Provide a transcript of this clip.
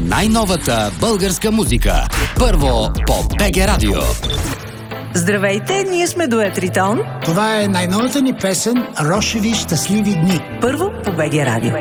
най-новата българска музика. Първо по БГ Радио. Здравейте, ние сме Дует Ритон. Това е най-новата ни песен «Рошеви щастливи дни». Първо по БГ Радио.